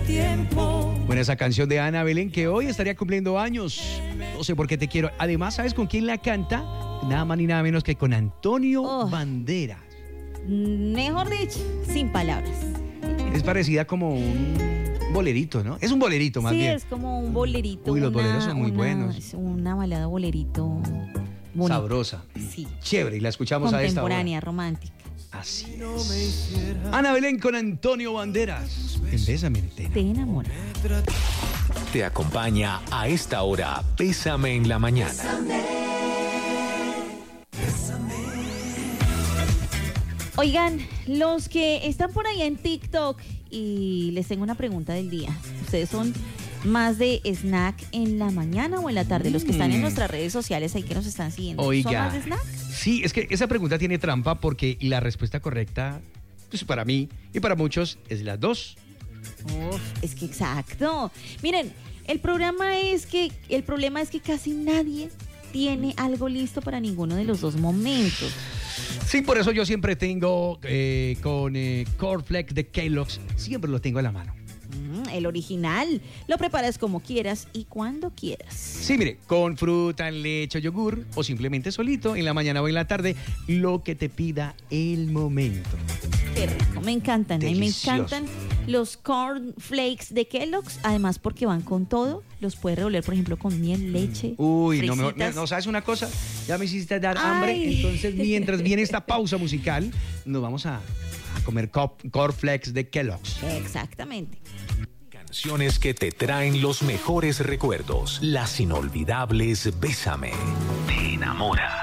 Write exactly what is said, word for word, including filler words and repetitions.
tiempo. Bueno, esa canción de Ana Belén, que hoy estaría cumpliendo años. No sé por qué te quiero. Además, ¿sabes con quién la canta? Nada más ni nada menos que con Antonio Oh. Banderas. Mejor dicho, sin palabras. Es parecida como un bolerito, ¿no? Es un bolerito más sí, bien. es como un bolerito. Uy, los una- boleros son muy una- buenos. es Una balada bolerito bonita. Sabrosa. Sí. Chévere, y la escuchamos a esta hora. Contemporánea, romántica. Así es. Ana Belén con Antonio Banderas. En Bésame, Nena. Te enamora. Te acompaña a esta hora Bésame en la mañana. Oigan, los que están por ahí en TikTok, y les tengo una pregunta del día. ¿Ustedes son más de snack en la mañana o en la tarde? Los que están en Mm. nuestras redes sociales ahí que nos están siguiendo. ¿Son Oiga. más de snack? Sí, es que esa pregunta tiene trampa porque la respuesta correcta, pues para mí y para muchos, es las dos. Uf, es que exacto. Miren, el programa es que, el problema es que casi nadie tiene algo listo para ninguno de los dos momentos. Sí, por eso yo siempre tengo eh, con eh, Cornflakes de Kellogg's, siempre lo tengo a la mano. Mm, el original. Lo preparas como quieras y cuando quieras. Sí, mire, con fruta, leche o yogur, o simplemente solito, en la mañana o en la tarde, lo que te pida el momento. Qué rico, me encantan. A mí me Delicioso. encantan los corn flakes de Kellogg's, además porque van con todo. Los puedes revolver, por ejemplo, con miel, leche. Uy, no, me, fresitas. no, ¿sabes una cosa? Ya me hiciste dar hambre, Ay. entonces mientras viene esta pausa musical, nos vamos a, a comer cop- Cornflakes de Kellogg's. Exactamente. Canciones que te traen los mejores recuerdos. Las inolvidables Bésame. Te enamora.